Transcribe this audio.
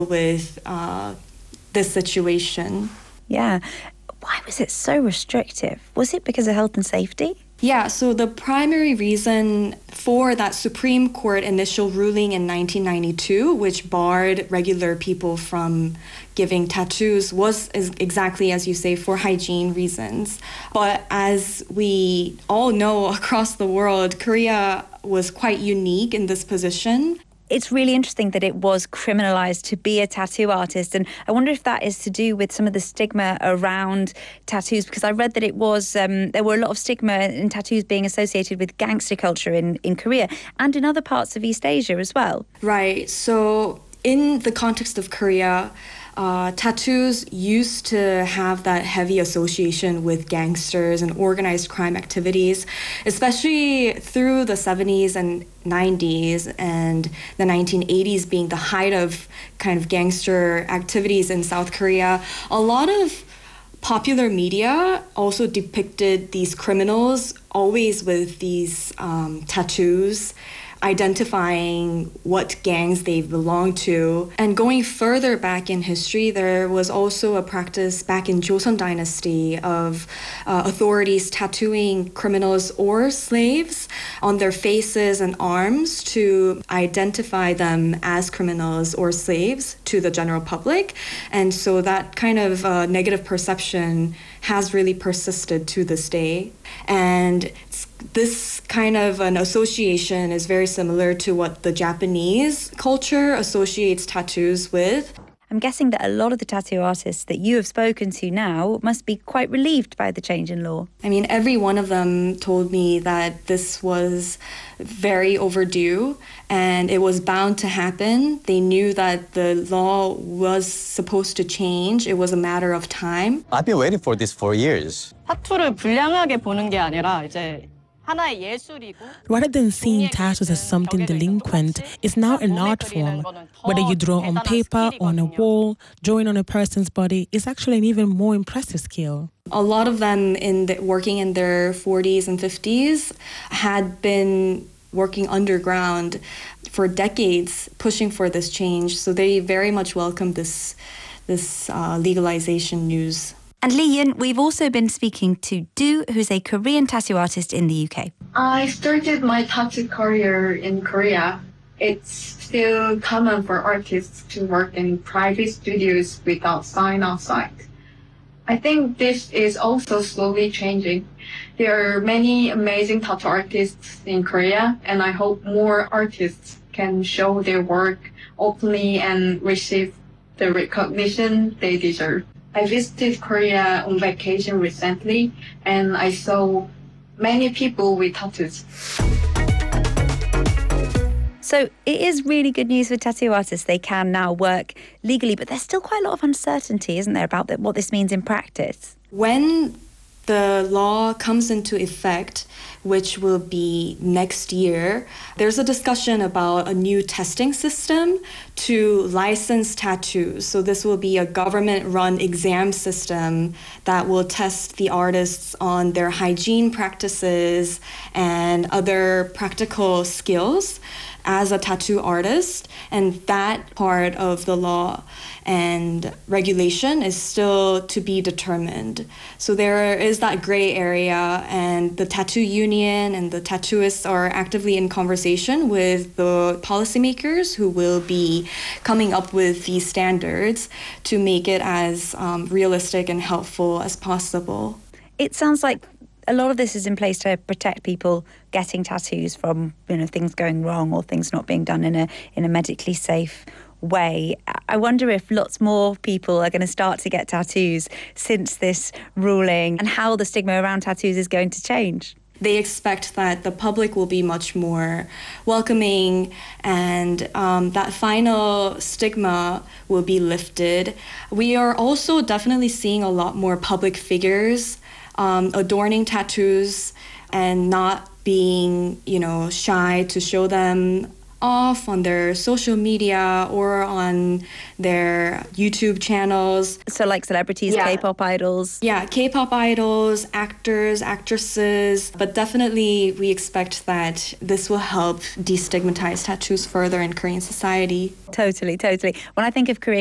with this situation. Yeah. Why was it so restrictive? Was it because of health and safety? Yeah, so the primary reason for that Supreme Court initial ruling in 1992, which barred regular people from giving tattoos, was exactly as you say, for hygiene reasons. But as we all know across the world, Korea was quite unique in this position. It's really interesting that it was criminalized to be a tattoo artist. And I wonder if that is to do with some of the stigma around tattoos, because I read that it was, there were a lot of stigma in tattoos being associated with gangster culture in Korea and in other parts of East Asia as well. Right. So in the context of Korea, tattoos used to have that heavy association with gangsters and organized crime activities, especially through the 70s and 90s and the 1980s being the height of kind of gangster activities in South Korea. A lot of popular media also depicted these criminals always with these tattoos, identifying what gangs they belong to. And going further back in history, there was also a practice back in Joseon Dynasty of authorities tattooing criminals or slaves on their faces and arms to identify them as criminals or slaves to the general public. And so that kind of negative perception has really persisted to this day. And this kind of an association is very similar to what the Japanese culture associates tattoos with. I'm guessing that a lot of the tattoo artists that you have spoken to now must be quite relieved by the change in law. I mean, every one of them told me that this was very overdue and it was bound to happen. They knew that the law was supposed to change. It was a matter of time. I've been waiting for this for years. 타투를 불량하게 보는 게 아니라 이제 Rather than seeing tattoos as something delinquent, it's now an art form. Whether you draw on paper, on a wall, drawing on a person's body, is actually an even more impressive skill. A lot of them working in their 40s and 50s had been working underground for decades, pushing for this change. So they very much welcome this legalization news. And Lee Yin, we've also been speaking to Do, who's a Korean tattoo artist in the UK. I started my tattoo career in Korea. It's still common for artists to work in private studios without sign outside. I think this is also slowly changing. There are many amazing tattoo artists in Korea, and I hope more artists can show their work openly and receive the recognition they deserve. I visited Korea on vacation recently, and I saw many people with tattoos. So it is really good news for tattoo artists. They can now work legally, but there's still quite a lot of uncertainty, isn't there, about what this means in practice? When the law comes into effect, which will be next year, there's a discussion about a new testing system to license tattoos. So this will be a government-run exam system that will test the artists on their hygiene practices and other practical skills as a tattoo artist, and that part of the law and regulation is still to be determined. So there is that gray area, and the tattoo union and the tattooists are actively in conversation with the policymakers who will be coming up with these standards to make it as realistic and helpful as possible. It sounds like a lot of this is in place to protect people getting tattoos from, things going wrong or things not being done in a medically safe way. I wonder if lots more people are going to start to get tattoos since this ruling, and how the stigma around tattoos is going to change. They expect that the public will be much more welcoming, and that final stigma will be lifted. We are also definitely seeing a lot more public figures adorning tattoos and not being, shy to show them off on their social media or on their YouTube channels. So like celebrities, K-pop idols. Yeah, K-pop idols, actors, actresses. But definitely we expect that this will help destigmatize tattoos further in Korean society. Totally. When I think of Korea